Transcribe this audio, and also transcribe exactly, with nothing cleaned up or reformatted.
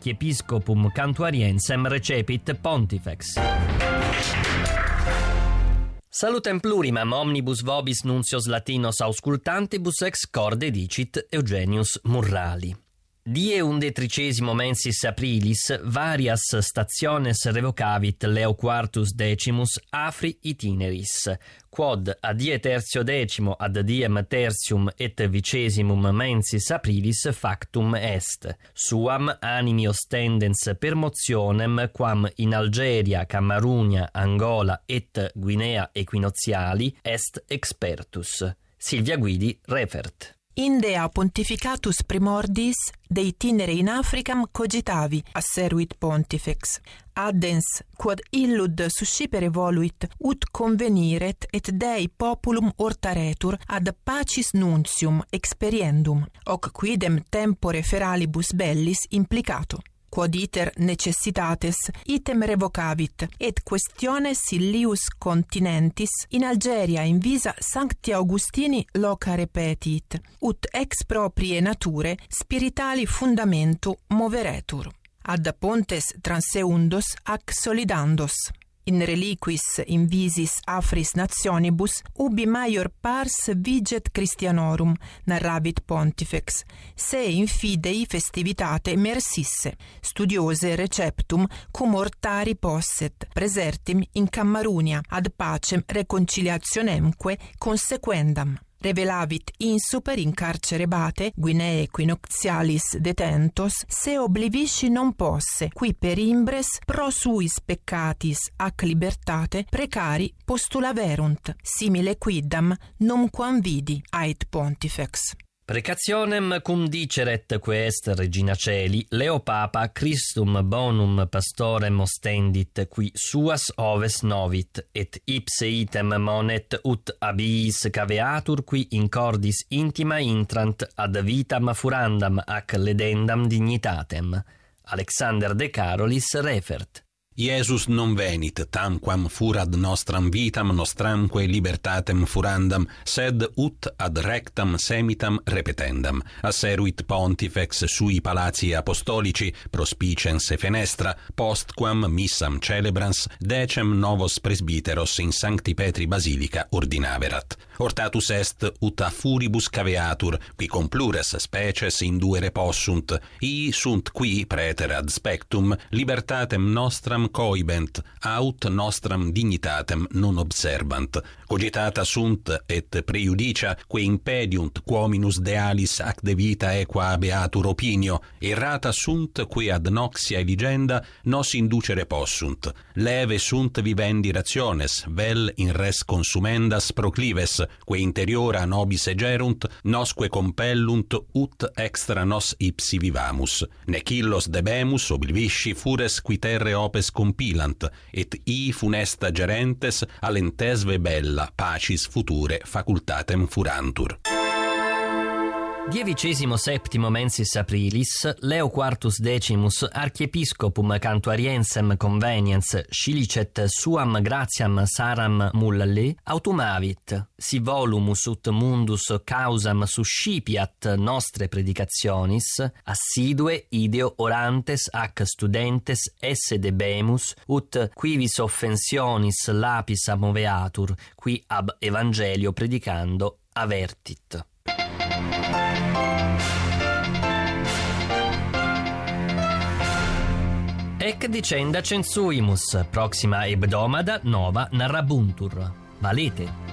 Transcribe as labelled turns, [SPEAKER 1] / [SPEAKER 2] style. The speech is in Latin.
[SPEAKER 1] archiepiscopum cantuariensem recepit pontifex. Salutem plurimam omnibus vobis nuncios latinos auscultantibus ex corde dicit Eugenius Murrali. Die undetricesimo mensis aprilis varias stationes revocavit Leo quartus decimus afri itineris, quod a die tertio decimo ad diem tertium et vicesimum mensis aprilis factum est, suam animi ostendens per motionem quam in Algeria, Camerunia, Angola et Guinea equinoziali est expertus. Silvia Guidi refert.
[SPEAKER 2] Indea pontificatus primordis de itinere in Africam cogitavi, asseruit pontifex, addens quod illud suscipere voluit ut conveniret et Dei populum ortaretur ad pacis nuntium experiendum, hoc quidem tempore feralibus bellis implicato. Quod iter necessitates item revocavit, et questiones illius continentis in Algeria invisa Sancti Augustini loca repetit, ut ex proprie nature spiritali fundamentu moveretur. Ad pontes transeundos ac solidandos. In reliquis invisis afris nationibus ubi maior pars viget Christianorum, narravit pontifex, se in fidei festivitate mersisse, studiose receptum cum ortari posset, presertim in Camerunia ad pacem reconciliationemque consequendam. Revelavit insuper in carcere bate, Guinee equinoxialis detentos, se oblivisci non posse, qui per imbres pro suis peccatis ac libertate precari postulaverunt, simile quidam numquam vidi, ait pontifex.
[SPEAKER 1] Precationem cum diceret que est Regina Celi, Leo Papa Christum bonum pastorem ostendit, qui suas oves novit, et ipse item monet ut abiis caveatur, qui in cordis intima intrant ad vitam furandam ac ledendam dignitatem. Alexander de Carolis refert.
[SPEAKER 3] Iesus non venit tamquam furad nostram vitam nostramque libertatem furandam, sed ut ad rectam semitam repetendam. Asseruit pontifex sui palati apostolici prospicens e fenestra, postquam missam celebrans decem novos presbiteros in Sancti Petri Basilica ordinaverat. Hortatus est ut a furibus caveatur, qui com plures species induere possunt, i sunt qui praeter ad spectum libertatem nostram coibent, aut nostram dignitatem non observant. Cogitata sunt et preiudicia que impediunt quominus dealis ac de vita equa beatur opinio, errata sunt que ad noxia eligenda nos inducere possunt. Leve sunt vivendi rationes, vel in res consumendas proclives, que interiora nobis egerunt, nosque compellunt ut extra nos ipsi vivamus. Nec illos debemus oblivisci fures qui terre opes compilant, et i funesta gerentes alentesve bella pacis future facultatem furantur.
[SPEAKER 1] Dievicesimo septimo mensis aprilis, Leo quartus decimus archiepiscopum cantuariensem conveniens scilicet suam gratiam saram mullalle autumavit, si volumus ut mundus causam suscipiat nostre predicationis, assidue ideo orantes ac studentes esse debemus, ut quivis offensionis lapis amoveatur, qui ab evangelio predicando avertit. Ec dicenda censuimus, proxima hebdomada nova narrabuntur. Valete.